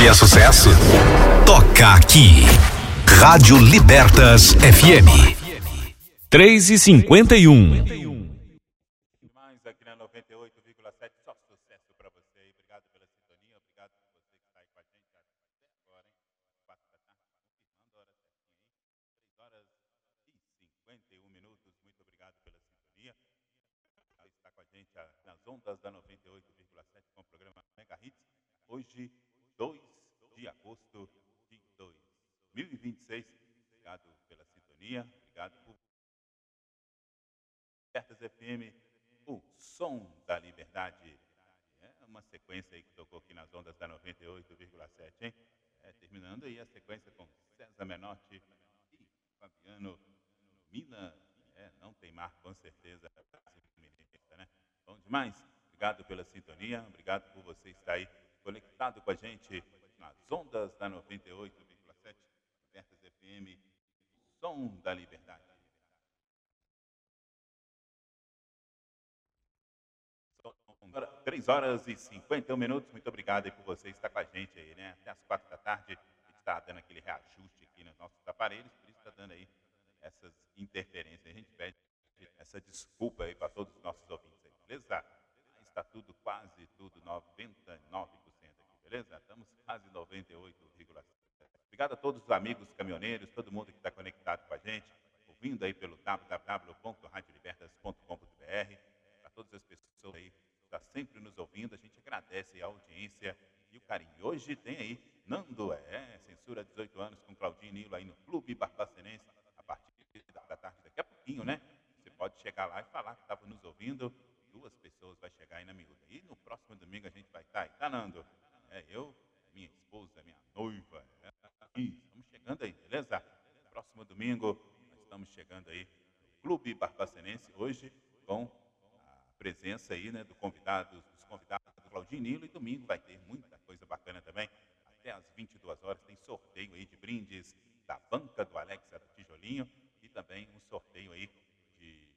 que é sucesso? Toca aqui. Rádio Libertas FM. 3h51. Mais aqui na 98,7, só sucesso para você. Obrigado pela sintonia, obrigado por você que está aí com a gente até agora, hein? 4 da tarde, confirmando a hora certinha aí. 3 horas e 51 minutos. Muito obrigado pela sintonia. Está com a gente nas ondas da 98,7 com o programa Mega Hits. Hoje, 2 de agosto de 2026. Obrigado pela sintonia, obrigado por Libertas FM, o som da liberdade. É uma sequência aí que tocou aqui nas ondas da 98,7, hein? Terminando aí a sequência com César Menotti e Fabiano Milan. Não tem mar, com certeza. Né? Bom demais. Obrigado pela sintonia, obrigado por você estar aí conectado com a gente nas ondas da 98,7 Libertas FM, som da liberdade. 3 horas e 51 minutos. Muito obrigado aí por você estar com a gente aí, né? Até as 4 da tarde. A gente está dando aquele reajuste aqui nos nossos aparelhos, por isso está dando aí essas interferências. A gente pede essa desculpa aí para todos os nossos ouvintes aí, beleza? Está tudo, quase tudo, 99% aqui, beleza? Estamos quase 98,7%. Obrigado a todos os amigos caminhoneiros, todo mundo que está conectado com a gente, ouvindo aí pelo www.radiolibertas.com.br, para todas as pessoas aí que estão sempre nos ouvindo, a gente agradece a audiência e o carinho. Hoje tem aí Nando, censura 18 anos com Claudinho Nilo aí no Clube Barbacenense, a partir da tarde, daqui a pouquinho, né? Você pode chegar lá e falar que estava nos ouvindo, 2 pessoas vai chegar aí na miúda. E no próximo domingo a gente vai estar aí, tá, Nando? Eu, minha esposa, minha noiva, estamos chegando aí, beleza? Próximo domingo nós estamos chegando aí no Clube Barbacenense, hoje com a presença aí, né, dos convidados do Claudinho Nilo, e domingo vai ter muita coisa bacana também. Até às 22 horas tem sorteio aí de brindes da banca do Alexa do Tijolinho e também um sorteio aí de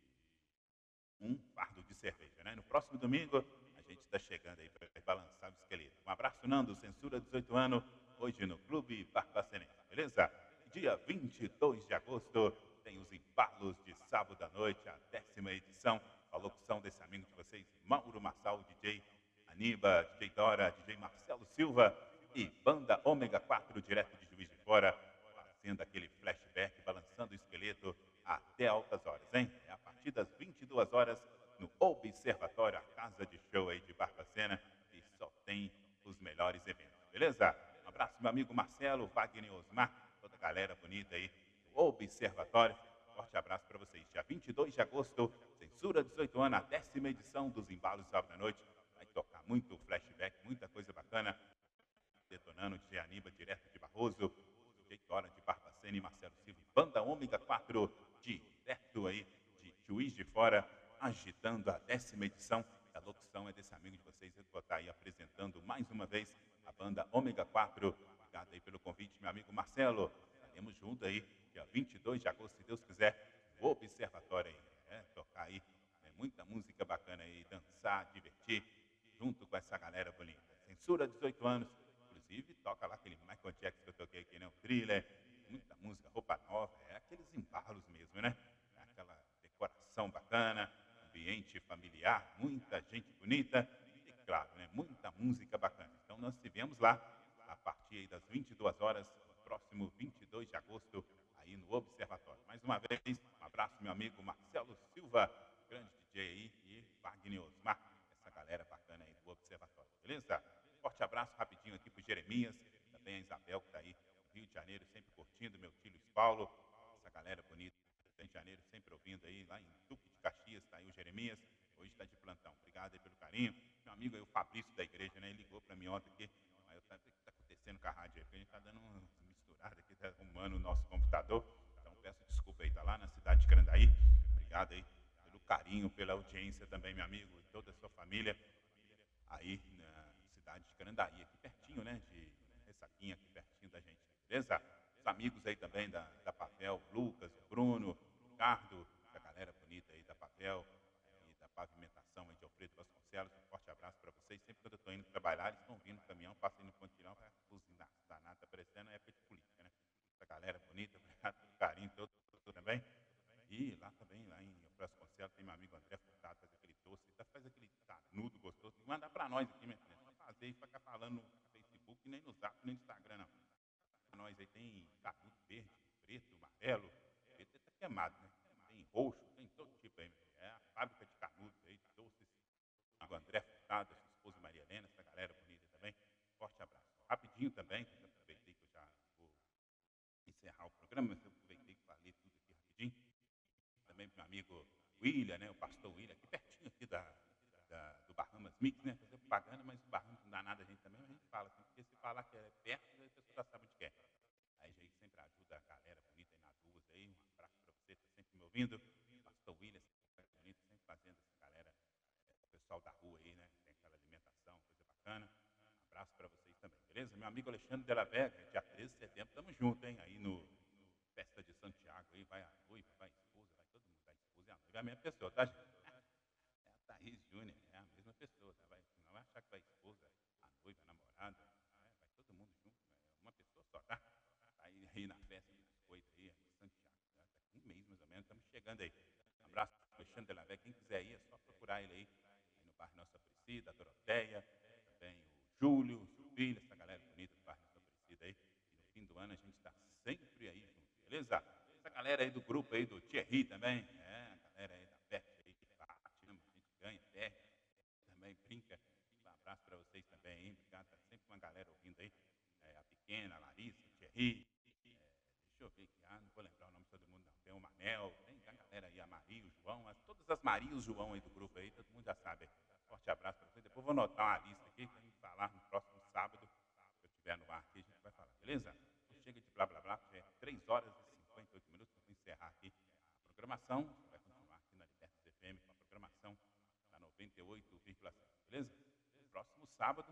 um fardo de cerveja, né? No próximo domingo a gente está chegando aí para balançar o esqueleto. Um abraço, Nando, censura 18 anos, hoje no Clube Barbacenense, beleza? Dia 22 de agosto tem os embalos de sábado à noite, a 10ª edição, a locução desse amigo de vocês, Mauro Marçal, DJ Aníbal, DJ Dora, DJ Marcelo Silva e banda Ômega 4, direto de Juiz de Fora, fazendo aquele flashback, balançando o esqueleto até altas horas, hein? A partir das 22 horas no Observatório, a casa de show aí de Barbacena, e só tem os melhores eventos, beleza? Um abraço, meu amigo Marcelo, Wagner, Osmar, toda a galera bonita aí do Observatório. Forte abraço para vocês. Dia 22 de agosto, censura 18 anos, a 10ª edição dos embalos de sábado à noite. Vai tocar muito flashback, muita coisa bacana. Detonando DJ Aníbal, direto de Barroso, DJ Dora de Barbacena e Marcelo Silva. Banda Ômega 4, direto aí de Juiz de Fora, agitando a 10ª edição. A locução é desse amigo de vocês, eu vou estar aí apresentando mais uma vez a banda Ômega 4. Obrigado aí pelo convite, meu amigo Marcelo. Estaremos juntos aí, dia 22 de agosto, se Deus quiser, no Observatório aí. Tocar aí, muita música bacana aí, dançar, divertir, junto com essa galera bonita. Censura 18 anos, inclusive toca lá aquele Michael Jackson que eu toquei aqui, né? O Thriller, muita música, roupa nova, aqueles embalos mesmo, né? Aquela decoração bacana, ambiente familiar, muita gente bonita e, claro, né, muita música bacana. Então nós estivemos lá a partir aí das 22 horas, no próximo 22 de agosto, aí no Observatório. Mais uma vez, um abraço, meu amigo Marcelo Silva, grande DJ aí, e Wagner Osmar, essa galera bacana aí do Observatório, beleza? Forte abraço rapidinho aqui pro Jeremias, também a Isabel que está aí no Rio de Janeiro, sempre curtindo, meu tio Luiz Paulo, essa galera bonita do Rio de Janeiro, sempre ouvindo aí, lá em Duque de Caxias, está aí o Jeremias, hoje está de plantão. Obrigado aí pelo carinho. Meu amigo aí, o Fabrício da igreja, né, ele ligou para mim ontem aqui, mas eu falei, o que está acontecendo com a rádio aí? Porque a gente está dando uma misturada aqui, está arrumando o nosso computador, então peço desculpa aí, está lá na cidade de Carandaí. Obrigado aí pelo carinho, pela audiência também, meu amigo, e toda a sua família aí na cidade de Carandaí, aqui pertinho, né, de Ressaquinha, aqui pertinho da gente, beleza? Os amigos aí também da Pavel, Lucas, Bruno, Ricardo, da galera bonita aí da Pavel e da pavimentação aí de Alfredo Vasconcelos, um forte Forte abraço para vocês. Sempre quando eu estou indo trabalhar, eles estão vindo no caminhão, passam aí no pontilhão, vai buzinar danada, tá parecendo época de política, né? Essa galera bonita, obrigado pelo carinho todo também. E lá também, lá em Vasconcelos, tem meu amigo André Furtado, faz aquele doce, faz aquele canudo gostoso. Tem que mandar para nós aqui, minha filha. Só fazer e ficar falando no Facebook, nem no Zap, nem no Instagram, não. Pra nós aí tem canudo verde, preto, amarelo, preto é até queimado, né? Tem roxo, tem todo tipo aí, minha filha. É a fábrica de canudos aí, de doces. O André Furtado, a sua esposa Maria Helena, essa galera bonita também. Forte abraço. Rapidinho também, que eu já aproveitei que eu já vou encerrar o programa, mas eu aproveitei que falei tudo aqui rapidinho. Também pro meu amigo William, né? O pastor William, aqui pertinho aqui do Bahamas Mix, né? Fazer propaganda, mas o Bahamas não dá nada a gente também, mas a gente fala assim, porque se falar que é perto, a pessoa já sabe onde quer. Aí a gente sempre ajuda a galera bonita aí nas ruas aí. Um abraço para você, tá sempre me ouvindo. Pastor William, sempre bonito, sempre fazendo essa galera, o pessoal da rua aí, né? Tem aquela alimentação, coisa bacana. Abraço para vocês também, beleza? Meu amigo Alexandre Della Vega, dia 13 de setembro, tamo junto, hein? Aí no Festa de Santiago, aí vai a noiva, vai a esposa, vai todo mundo, vai a esposa e a noiva. É a mesma pessoa, tá, gente? É a Thaís Júnior, é a mesma pessoa, tá? Não vai achar que vai a esposa, a noiva, a namorada, vai todo mundo junto, é uma pessoa só, tá? Aí na festa de biscoito aí, em Santiago, tá? Daqui um mês mais ou menos, estamos chegando aí. Um abraço para o Alexandre Della Vega, quem quiser ir, é só procurar ele aí no bairro Nossa Aparecida, a Doroteia, também o Júlio, seu filho, essa galera bonita do bairro Nossa Aparecida aí. E no fim do ano a gente está sempre aí junto, beleza? Essa galera aí do grupo aí do Thierry também, a galera aí da Beth aí que bate, né? A gente ganha, perde, também brinca. Um abraço para vocês também, hein? Obrigado, tá sempre uma galera ouvindo aí. A pequena, a Larissa, o Thierry. Deixa eu ver aqui, não vou lembrar o nome de todo mundo, não. Tem o Manel, tem a galera aí, a Maria, o João, todas as Marias e o João aí do grupo aí, todo mundo já sabe. Forte abraço para vocês. Depois vou anotar uma lista aqui, que a gente falar no próximo sábado, que eu estiver no ar aqui, a gente vai falar, beleza? Então chega de blá blá blá, já é 3 horas e 58 minutos, vou encerrar aqui a programação. Você vai continuar aqui na Libertas FM com a programação da 98,5, beleza? Próximo sábado,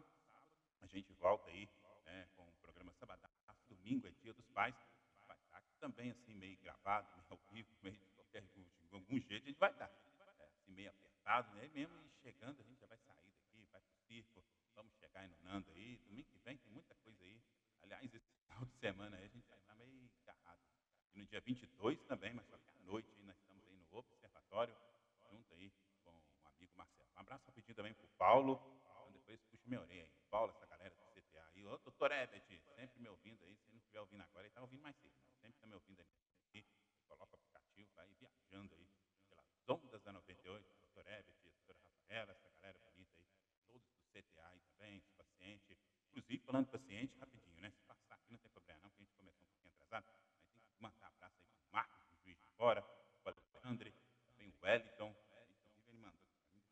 a gente volta aí, né, com o programa Sabadaço. Domingo é Dia dos Pais. Vai estar aqui também, assim, meio gravado, meio ao vivo, meio de algum jeito a gente vai estar. Assim, meio apertado, né? Mesmo e chegando, a gente já vai sair daqui, vai pro circo, vamos chegar aí no Nando aí. Domingo que vem tem muita coisa aí. Aliás, esse final de semana aí a gente vai estar meio agarrado. E no dia 22 também, mas só que à noite aí nós estamos aí no Observatório, junto aí com o amigo Marcelo. Um abraço rapidinho também pro Paulo. Então depois puxa minha orelha aí. Paulo, essa galera do CTA aí. Ô, doutor Ebert, sempre me ouvindo aí. Se ele não estiver ouvindo agora, ele está ouvindo mais cedo. Mas sempre está me ouvindo aí. Coloca o aplicativo, vai viajando aí pelas ondas da 98. Doutor Ebert, doutora Rafaela, essa galera bonita aí. Todos do CTA aí também, os pacientes. Inclusive, falando de paciente, rapidinho, né? Se passar aqui não tem problema não, porque a gente começou um pouquinho atrasado. Mas tem que mandar um abraço aí pro Marcos, do Juiz de Fora, o Alexandre, também o Wellington. Inclusive, ele mandou aqui para mim.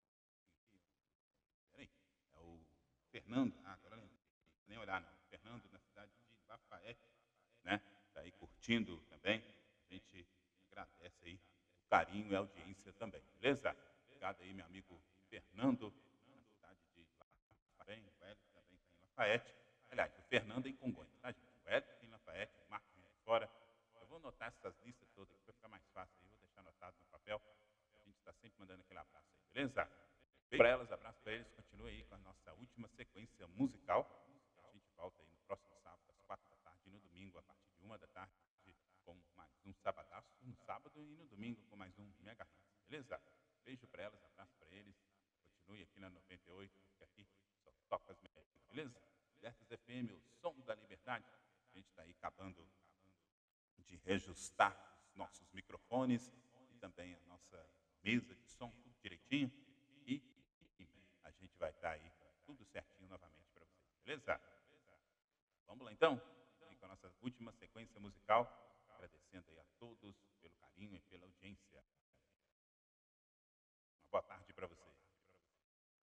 Peraí. É o Fernando, agora não nem olhar não. Fernando, na cidade de Lafayette, né? Está aí curtindo também. A gente agradece aí o carinho e a audiência também, beleza? Obrigado aí, meu amigo Fernando, na cidade de Lafayette. O Hélio também está em Lafayette. Aliás, o Fernando é em Congonhas, tá, gente? O Hélio em Lafayette, o Marcos de Fora. Eu vou anotar essas listas todas aqui para ficar mais fácil aí. Vou deixar anotado no papel. A gente está sempre mandando aquele abraço aí, beleza? Beijo para elas, abraço para eles. Continue aí com a nossa última sequência musical. A gente volta aí no próximo sábado, às 4 da tarde, e no domingo, a partir de 1 da tarde, com mais um sabadaço, no sábado e no domingo com mais um Mega Hits, beleza? Beijo para elas, abraço para eles. Continue aqui na 98, porque aqui só toca as melhores, beleza? Libertas FM, o som da liberdade. A gente está aí acabando de reajustar os nossos microfones e também a nossa mesa de som, tudo direitinho. E a gente vai estar aí tudo certinho novamente para vocês, beleza? Vamos lá então? Com a nossa última sequência musical.